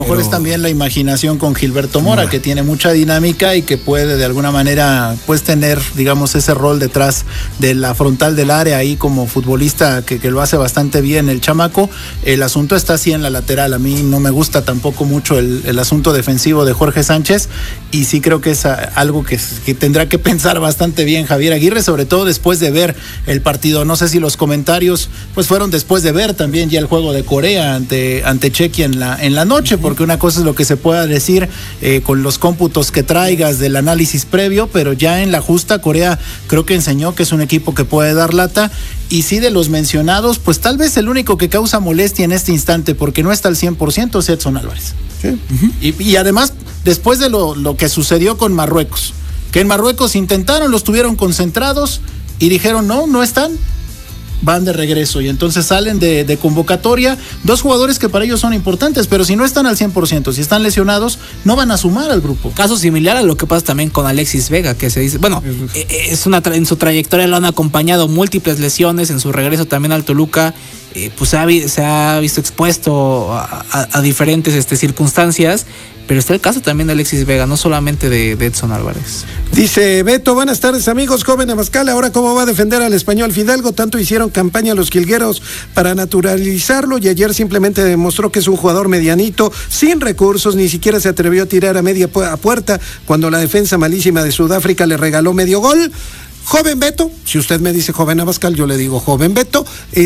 mejor es también la imaginación con Gilberto Mora, que tiene mucha dinámica y que puede de alguna manera pues tener, digamos, ese rol detrás de la frontal del área ahí como futbolista que lo hace bastante bien el chamaco. El asunto está así en la lateral. A mí no me gusta tampoco mucho el asunto defensivo de Jorge Sánchez, y sí creo que es algo que tendrá que pensar bastante bien Javier Aguirre, sobre todo después de ver el partido. No sé si los comentarios pues fueron después de ver también ya el juego de Corea ante Chequia en la noche, porque una cosa es lo que se pueda decir con los cómputos que traigas del análisis previo, pero ya en la justa Corea creo que enseñó que es un equipo que puede dar lata. Y sí, de los mencionados, pues tal vez el único que causa molestia en este instante, porque no está al 100%, es Edson Álvarez. Sí. Y además, después de lo que sucedió con Marruecos, que en Marruecos intentaron, los tuvieron concentrados y dijeron no están, van de regreso, y entonces salen de convocatoria dos jugadores que para ellos son importantes, pero si no están al 100%, si están lesionados, no van a sumar al grupo. Caso similar a lo que pasa también con Alexis Vega, que se dice, bueno, en su trayectoria lo han acompañado múltiples lesiones, en su regreso también al Toluca, pues se ha visto expuesto a diferentes circunstancias, pero está el caso también de Alexis Vega, no solamente de Edson Álvarez. Dice Beto, buenas tardes amigos, joven Abascal, ahora cómo va a defender al Español Fidalgo, tanto hicieron campaña los jilgueros para naturalizarlo y ayer simplemente demostró que es un jugador medianito, sin recursos, ni siquiera se atrevió a tirar a media puerta cuando la defensa malísima de Sudáfrica le regaló medio gol. Joven Beto, si usted me dice joven Abascal, yo le digo joven Beto,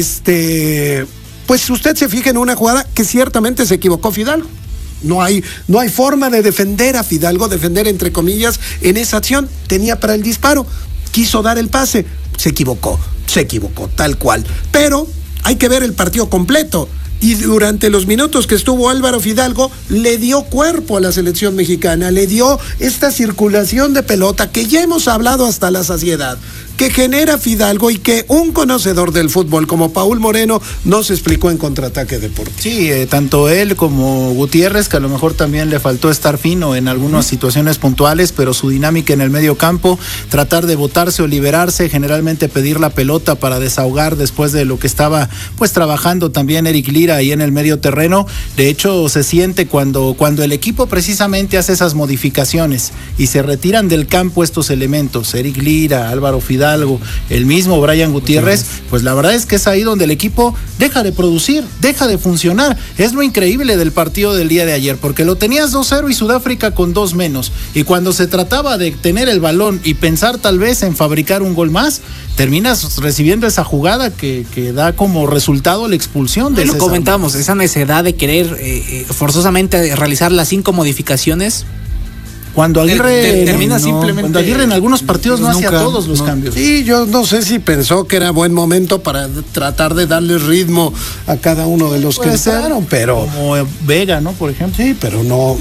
pues usted se fija en una jugada que ciertamente se equivocó Fidalgo. No hay forma de defender a Fidalgo, defender entre comillas, en esa acción. Tenía para el disparo, quiso dar el pase, se equivocó, tal cual. Pero hay que ver el partido completo. Y durante los minutos que estuvo Álvaro Fidalgo, le dio cuerpo a la selección mexicana, le dio esta circulación de pelota que ya hemos hablado hasta la saciedad, que genera Fidalgo y que un conocedor del fútbol como Paul Moreno nos explicó en Contraataque Deportivo. Sí, tanto él como Gutiérrez, que a lo mejor también le faltó estar fino en algunas situaciones puntuales, pero su dinámica en el medio campo, tratar de botarse o liberarse, generalmente pedir la pelota para desahogar después de lo que estaba pues trabajando también Eric Lira ahí en el medio terreno. De hecho, se siente cuando el equipo precisamente hace esas modificaciones y se retiran del campo estos elementos, Eric Lira, Álvaro Fidalgo, el mismo Brian Gutiérrez, pues la verdad es que es ahí donde el equipo deja de producir, deja de funcionar. Es lo increíble del partido del día de ayer, porque lo tenías 2-0 y Sudáfrica con 2 menos, y cuando se trataba de tener el balón y pensar tal vez en fabricar un gol más, terminas recibiendo esa jugada que da como resultado la expulsión de César. Lo comentamos, esa necesidad de querer forzosamente realizar las 5 modificaciones. Cuando Aguirre termina simplemente. Cuando Aguirre en algunos partidos no hacía todos los cambios. Sí, yo no sé si pensó que era buen momento para tratar de darle ritmo a cada uno de los que entraron, pero. Como Vega, ¿no? Por ejemplo. Sí, pero no.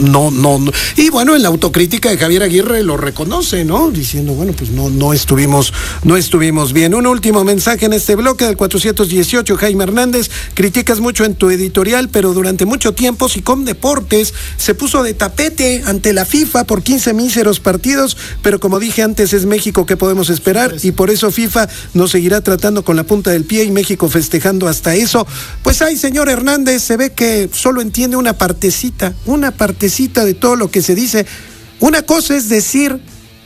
Y bueno, en la autocrítica de Javier Aguirre lo reconoce, ¿no? Diciendo, bueno, pues no estuvimos bien. Un último mensaje en este bloque del 418, Jaime Hernández. Criticas mucho en tu editorial, pero durante mucho tiempo Sicom Deportes se puso de tapete ante la FIFA por 15 míseros partidos, pero como dije antes, es México, ¿qué podemos esperar? Y por eso FIFA nos seguirá tratando con la punta del pie y México festejando hasta eso. Pues ay, señor Hernández, se ve que solo entiende una partecita de todo lo que se dice. Una cosa es decir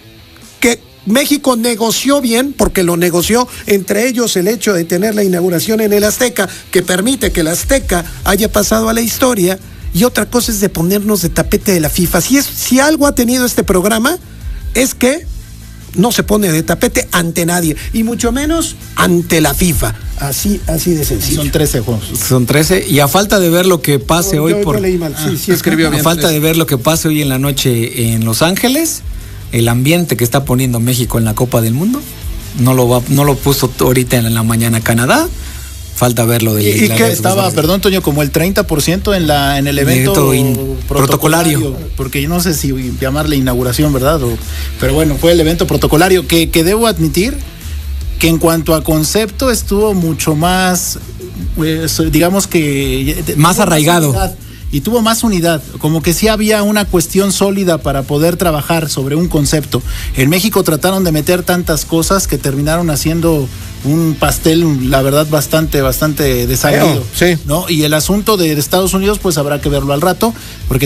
que México negoció bien, porque lo negoció, entre ellos el hecho de tener la inauguración en el Azteca, que permite que el Azteca haya pasado a la historia. Y otra cosa es de ponernos de tapete de la FIFA. Si algo ha tenido este programa, es que no se pone de tapete ante nadie, y mucho menos ante la FIFA. Así de sencillo. Son 13 juegos. Son 13, y a falta de ver lo que pase yo leí mal. Sí, escribió bien. A falta de ver lo que pase hoy en la noche en Los Ángeles, el ambiente que está poniendo México en la Copa del Mundo, no lo puso ahorita en la mañana Canadá. Falta verlo de y que estaba, perdón Toño, como el 30% en el evento protocolario, porque yo no sé si llamarle inauguración, ¿verdad? Pero bueno, fue el evento protocolario que debo admitir que en cuanto a concepto estuvo mucho más, digamos que más arraigado. Y tuvo más unidad, como que sí había una cuestión sólida para poder trabajar sobre un concepto. En México trataron de meter tantas cosas que terminaron haciendo un pastel, la verdad, bastante desabrido, sí. ¿no? Y el asunto de Estados Unidos, pues habrá que verlo al rato, porque